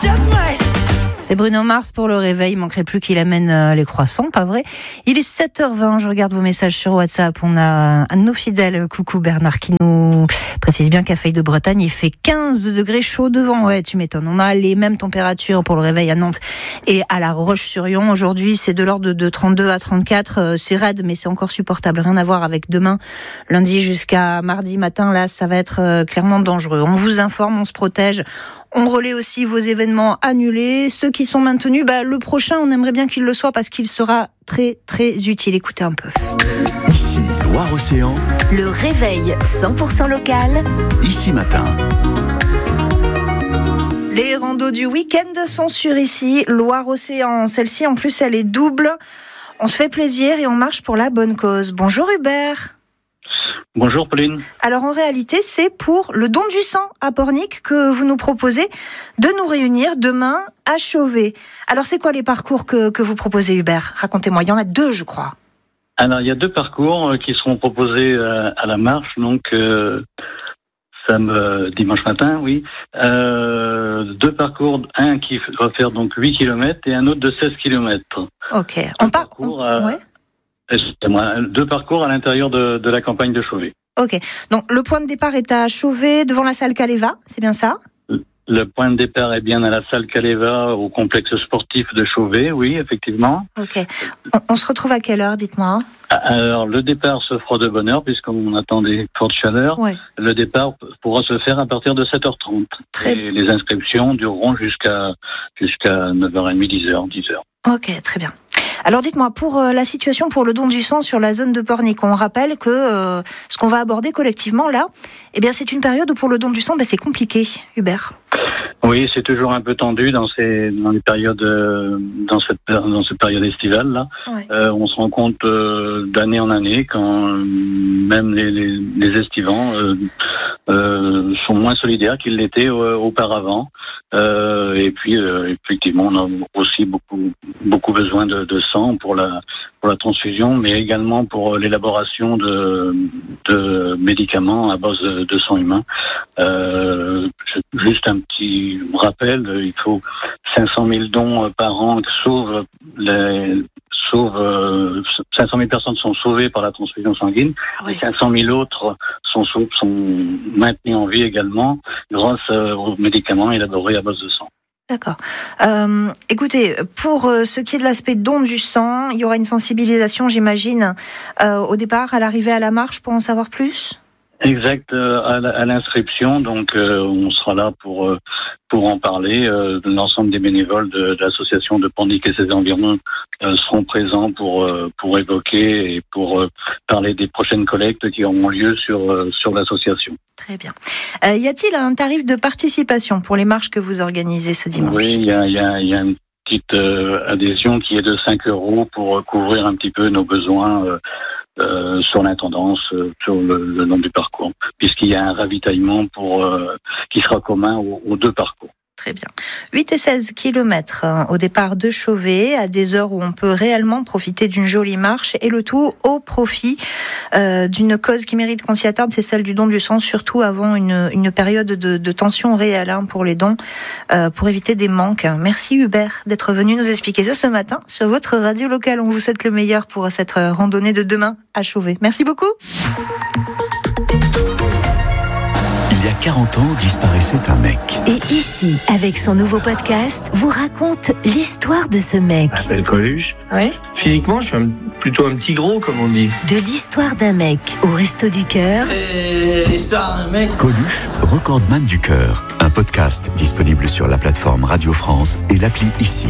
C'est Bruno Mars pour le réveil, il manquerait plus qu'il amène les croissants, pas vrai? Il est 7h20, je regarde vos messages sur WhatsApp, on a un de nos fidèles, coucou Bernard, qui nous précise bien qu'à Feuille de Bretagne, il fait 15 degrés chaud devant, ouais, tu m'étonnes. On a les mêmes températures pour le réveil à Nantes et à La Roche-sur-Yon. Aujourd'hui, c'est de l'ordre de 32 à 34, c'est raide, mais c'est encore supportable, rien à voir avec demain, lundi jusqu'à mardi matin, là, ça va être clairement dangereux. On vous informe, on se protège. On relaie aussi vos événements annulés. Ceux qui sont maintenus, le prochain, on aimerait bien qu'il le soit parce qu'il sera très, très utile. Écoutez un peu. Ici, Loire-Océan. Le réveil 100% local. Ici Matin. Les randos du week-end sont sur ici, Loire-Océan. Celle-ci, en plus, elle est double. On se fait plaisir et on marche pour la bonne cause. Bonjour Hubert. Bonjour Pauline. Alors en réalité, c'est pour le don du sang à Pornic que vous nous proposez de nous réunir demain à Chauvet. Alors c'est quoi les parcours que vous proposez Hubert? Racontez-moi, il y en a 2 je crois. Alors il y a 2 parcours qui seront proposés à la marche, donc dimanche matin, oui. 2 parcours, un qui va faire donc 8 km et un autre de 16 km. Ok. Ouais. 2 parcours à l'intérieur de la campagne de Chauvet. Ok. Donc le point de départ est à Chauvet, devant la salle Caléva, c'est bien ça? Le point de départ est bien à la salle Caléva, au complexe sportif de Chauvet, oui, effectivement. Ok. On se retrouve à quelle heure, dites-moi? Alors, le départ se fera de bonne heure, puisqu'on attend des fortes chaleurs. Ouais. Le départ pourra se faire à partir de 7h30. Et les inscriptions dureront jusqu'à 9h30, 10h. Ok, très bien. Alors dites-moi, pour la situation pour le don du sang sur la zone de Pornic, on rappelle que ce qu'on va aborder collectivement là, c'est une période où pour le don du sang, c'est compliqué, Hubert. Oui, c'est toujours un peu tendu dans cette période estivale là. Ouais. On se rend compte d'année en année quand même les estivants sont moins solidaires qu'ils l'étaient auparavant. Et puis effectivement, on a aussi beaucoup besoin de sang pour la transfusion, mais également pour l'élaboration de médicaments à base de sang humain. Juste un petit rappel, il faut 500 000 dons par an, sauf 500 000 personnes sont sauvées par la transfusion sanguine, et 500 000 autres sont maintenues en vie également grâce aux médicaments élaborés à base de sang. D'accord. Écoutez, pour ce qui est de l'aspect don du sang, il y aura une sensibilisation, j'imagine, au départ, à l'arrivée à la marche, pour en savoir plus ? Exact, à l'inscription, donc on sera là pour en parler. L'ensemble des bénévoles de l'association de Pornic et ses environs seront présents pour évoquer et pour parler des prochaines collectes qui auront lieu sur l'association. Très bien. Y a-t-il un tarif de participation pour les marches que vous organisez ce dimanche ? Oui, il y a une petite adhésion qui est de 5 € pour couvrir un petit peu nos besoins sur l'intendance, sur le long du parcours, puisqu'il y a un ravitaillement qui sera commun aux 2 parcours. Très bien. 8 et 16 km au départ de Chauvet, à des heures où on peut réellement profiter d'une jolie marche, et le tout au profit d'une cause qui mérite qu'on s'y attarde, c'est celle du don du sang, surtout avant une période de tension réelle pour les dons, pour éviter des manques. Merci Hubert d'être venu nous expliquer ça ce matin sur votre radio locale. On vous souhaite le meilleur pour cette randonnée de demain à Chauvet. Merci beaucoup. Il y a 40 ans, disparaissait un mec. Et ici, avec son nouveau podcast, vous raconte l'histoire de ce mec. Je m'appelle Coluche. Ouais. Physiquement, je suis plutôt un petit gros, comme on dit. De l'histoire d'un mec au Resto du Cœur. Et l'histoire d'un mec. Coluche, recordman du cœur. Un podcast disponible sur la plateforme Radio France et l'appli Ici.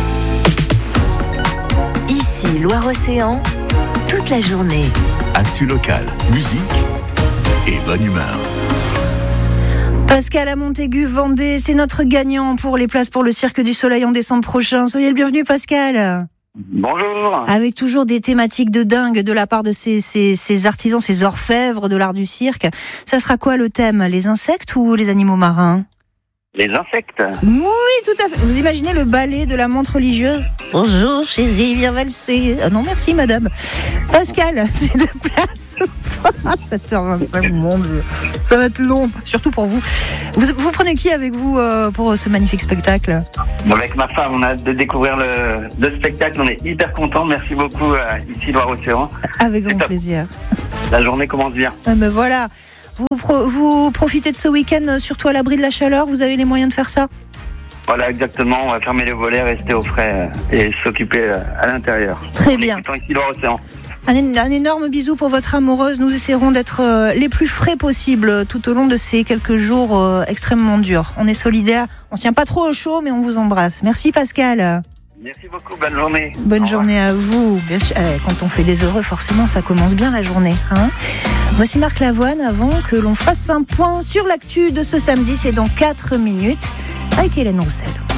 Ici, Loire-Océan, toute la journée. Actu locale, musique et bonne humeur. Pascal à Montaigu, Vendée, c'est notre gagnant pour les places pour le Cirque du Soleil en décembre prochain. Soyez le bienvenu Pascal. Bonjour. Avec toujours des thématiques de dingue de la part de ces artisans, ces orfèvres de l'art du cirque. Ça sera quoi le thème ? Les insectes ou les animaux marins ? Les insectes. Oui, tout à fait. Vous imaginez le ballet de la montre religieuse ? Bonjour chérie, viens valser. Ah non, merci madame. Pascal, c'est de place ou pas ? 7h25, mon Dieu. Ça va être long, surtout pour vous. Vous prenez qui avec vous pour ce magnifique spectacle ? Avec ma femme, on a hâte de découvrir le spectacle. On est hyper contents. Merci beaucoup, ici Loire-Océan. Avec grand plaisir. La journée commence bien. Ah ben voilà. Vous profitez de ce week-end, surtout à l'abri de la chaleur. Vous avez les moyens de faire ça ? Voilà, exactement. On va fermer les volets, rester au frais et s'occuper à l'intérieur. Très bien. Ici Loire-Océan. Un énorme bisou pour votre amoureuse. Nous essaierons d'être les plus frais possibles tout au long de ces quelques jours extrêmement durs. On est solidaires. On ne tient pas trop au chaud, mais on vous embrasse. Merci Pascal. Merci beaucoup. Bonne journée. Bonne journée à vous. Bien sûr, quand on fait des heureux, forcément, ça commence bien la journée. Hein. Voici Marc Lavoine avant que l'on fasse un point sur l'actu de ce samedi. C'est dans 4 minutes avec Hélène Roussel.